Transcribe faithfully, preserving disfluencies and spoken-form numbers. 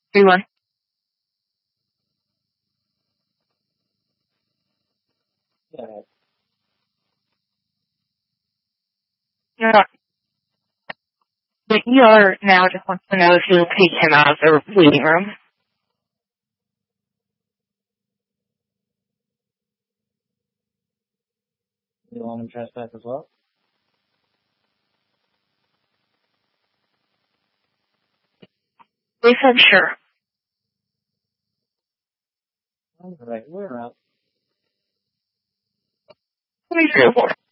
three one. Yeah. No, no. The E R now just wants to know if you'll take him out of the waiting room. You want him trespass as well? They said sure. All right, we're out. three zero four.